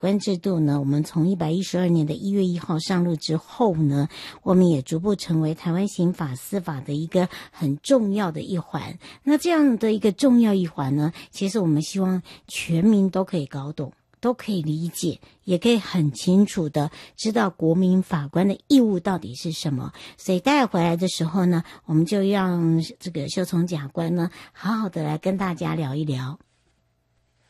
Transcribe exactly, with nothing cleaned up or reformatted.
官制度呢，我们从一百一十二年的一月一号上路之后呢，我们也逐步成为台湾刑法司法的一个很重要的一环。那这样的一个重要一环呢，其实我们希望全民都可以搞懂，都可以理解，也可以很清楚的知道国民法官的义务到底是什么。所以待会回来的时候呢，我们就让这个秀聪检察官呢好好的来跟大家聊一聊。